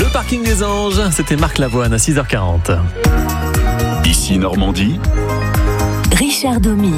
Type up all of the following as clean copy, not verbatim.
parking des Anges, c'était Marc Lavoine à 6h40. Ici Normandie, Richard Domy.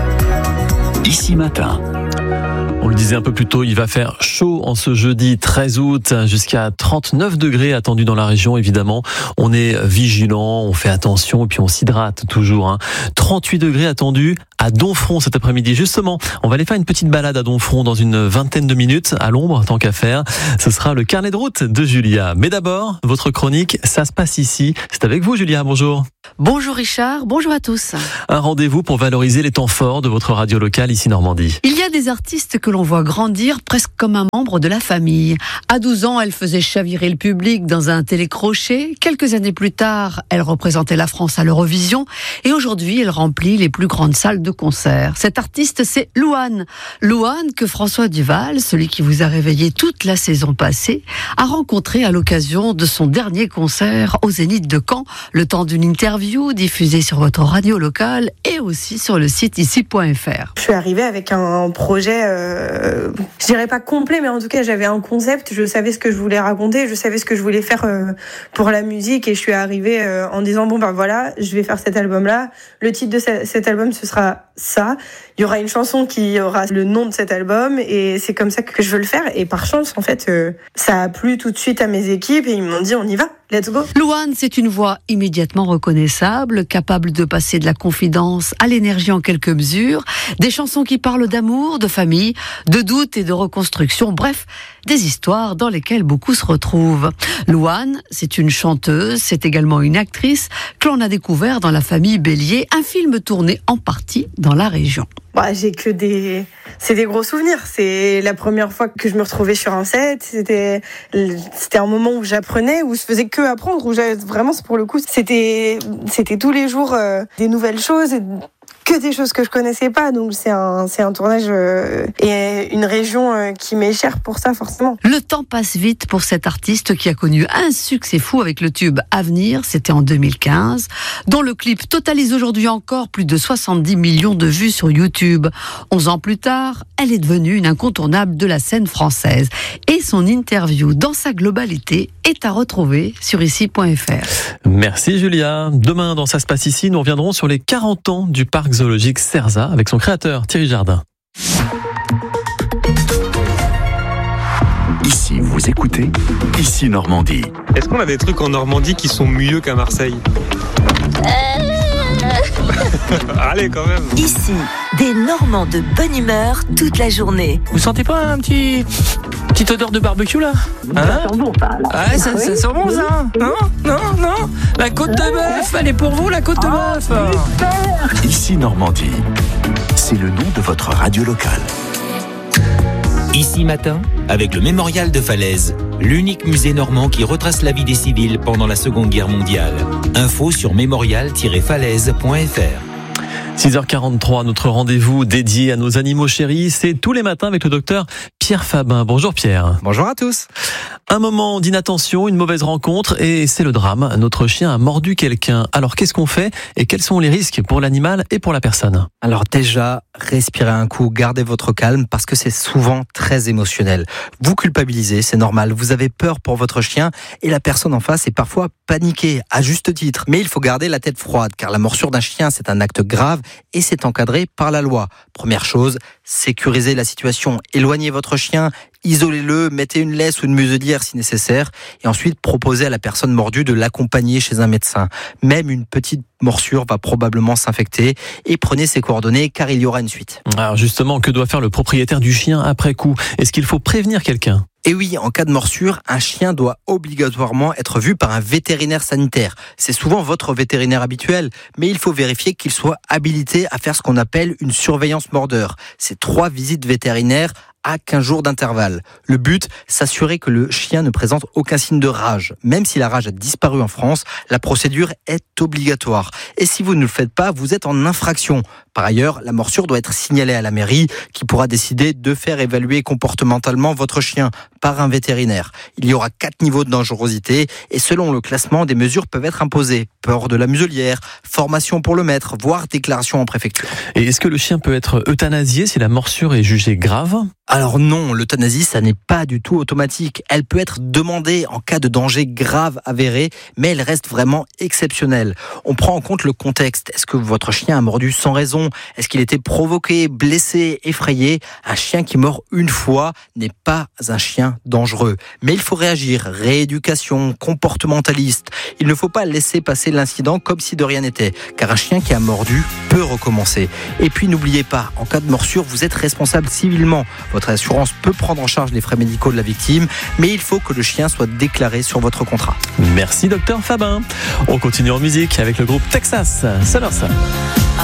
Ici Matin. On le disait un peu plus tôt, il va faire chaud en ce jeudi 13 août, jusqu'à 39 degrés attendus dans la région, évidemment. On est vigilant, on fait attention et puis on s'hydrate toujours. 38 degrés attendus à Domfront cet après-midi. Justement, on va aller faire une petite balade à Domfront dans une vingtaine de minutes, à l'ombre, tant qu'à faire. Ce sera le carnet de route de Julia. Mais d'abord, votre chronique, ça se passe ici. C'est avec vous, Julia, bonjour. Bonjour Richard, bonjour à tous. Un rendez-vous pour valoriser les temps forts de votre radio locale ici Normandie. Il y a des artistes que l'on voit grandir presque comme un membre de la famille. À 12 ans, elle faisait chavirer le public dans un télécrochet. Quelques années plus tard, elle représentait la France à l'Eurovision. Et aujourd'hui, elle remplit les plus grandes salles de concert. Cet artiste, c'est Louane. Louane que François Duval, celui qui vous a réveillé toute la saison passée, a rencontré à l'occasion de son dernier concert au Zénith de Caen, le temps d'une interview diffusée sur votre radio locale et aussi sur le site ici.fr. Je suis arrivée avec un projet, je dirais pas complet, mais en tout cas j'avais un concept, je savais ce que je voulais raconter, je savais ce que je voulais faire pour la musique et je suis arrivée en disant bon ben voilà, je vais faire cet album-là, le titre de cet album ce sera ça, il y aura une chanson qui aura le nom de cet album et c'est comme ça que je veux le faire et par chance en fait ça a plu tout de suite à mes équipes et ils m'ont dit on y va, let's go. Louane, c'est une voix immédiatement reconnaissable, capable de passer de la confidence à l'énergie en quelques mesures, des chansons qui parlent d'amour, de famille, de doute et de reconstruction, bref, des histoires dans lesquelles beaucoup se retrouvent. Louane, c'est une chanteuse, c'est également une actrice que l'on a découvert dans La Famille Bélier, un film tourné en partie dans la région. J'ai que c'est des gros souvenirs. C'est la première fois que je me retrouvais sur un set. C'était un moment où j'apprenais, où je faisais que apprendre, où j'avais vraiment, pour le coup, c'était tous les jours des nouvelles choses. Que des choses que je connaissais pas, donc c'est un tournage et une région qui m'est chère pour ça forcément. Le temps passe vite pour cet artiste qui a connu un succès fou avec le tube Avenir, c'était en 2015, dont le clip totalise aujourd'hui encore plus de 70 millions de vues sur YouTube. 11 ans plus tard, elle est devenue une incontournable de la scène française et son interview dans sa globalité est à retrouver sur ici.fr. Merci Julia. Demain dans Ça se passe ici, nous reviendrons sur les 40 ans du parc zoologique Cerza avec son créateur Thierry Jardin. Ici vous écoutez, ici Normandie. Est-ce qu'on a des trucs en Normandie qui sont mieux qu'à Marseille? Allez quand même. Ici, des Normands de bonne humeur toute la journée. Vous sentez pas un petite odeur de barbecue là? Ça sent bon ça. Ouais, ça sent bon ça. Non. La côte de bœuf, elle est pour vous la côte de bœuf. Ici Normandie, c'est le nom de votre radio locale. Ici Matin, avec le Mémorial de Falaise, l'unique musée normand qui retrace la vie des civils pendant la Seconde Guerre mondiale. Info sur mémorial-falaise.fr. 6h43, notre rendez-vous dédié à nos animaux chéris, c'est tous les matins avec le docteur Pierre Fabin. Bonjour Pierre. Bonjour à tous. Un moment d'inattention, une mauvaise rencontre et c'est le drame. Notre chien a mordu quelqu'un. Alors qu'est-ce qu'on fait et quels sont les risques pour l'animal et pour la personne? Alors déjà, respirez un coup, gardez votre calme parce que c'est souvent très émotionnel. Vous culpabilisez, c'est normal, vous avez peur pour votre chien et la personne en face est parfois paniquée, à juste titre. Mais il faut garder la tête froide car la morsure d'un chien c'est un acte grave et c'est encadré par la loi. Première chose, sécurisez la situation, éloignez votre chien, isolez-le, mettez une laisse ou une muselière si nécessaire et ensuite proposez à la personne mordue de l'accompagner chez un médecin. Même une petite morsure va probablement s'infecter et prenez ses coordonnées car il y aura une suite. Alors justement, que doit faire le propriétaire du chien après coup? Est-ce qu'il faut prévenir quelqu'un? Et oui, en cas de morsure, un chien doit obligatoirement être vu par un vétérinaire sanitaire. C'est souvent votre vétérinaire habituel, mais il faut vérifier qu'il soit habilité à faire ce qu'on appelle une surveillance mordeur. C'est 3 visites vétérinaires à 15 jours d'intervalle. Le but, s'assurer que le chien ne présente aucun signe de rage. Même si la rage a disparu en France, la procédure est obligatoire. Et si vous ne le faites pas, vous êtes en infraction. Par ailleurs, la morsure doit être signalée à la mairie qui pourra décider de faire évaluer comportementalement votre chien par un vétérinaire. Il y aura 4 niveaux de dangerosité et selon le classement, des mesures peuvent être imposées. Port de la muselière, formation pour le maître, voire déclaration en préfecture. Et est-ce que le chien peut être euthanasié si la morsure est jugée grave ? Alors non, l'euthanasie, ça n'est pas du tout automatique. Elle peut être demandée en cas de danger grave avéré, mais elle reste vraiment exceptionnelle. On prend en compte le contexte. Est-ce que votre chien a mordu sans raison ? Est-ce qu'il était provoqué, blessé, effrayé ? Un chien qui mord une fois n'est pas un chien dangereux. Mais il faut réagir. Rééducation, comportementaliste. Il ne faut pas laisser passer l'incident comme si de rien n'était, car un chien qui a mordu peut recommencer. Et puis n'oubliez pas, en cas de morsure, vous êtes responsable civilement. Votre assurance peut prendre en charge les frais médicaux de la victime, mais il faut que le chien soit déclaré sur votre contrat. Merci docteur Fabin. On continue en musique avec le groupe Texas. Summer Sun.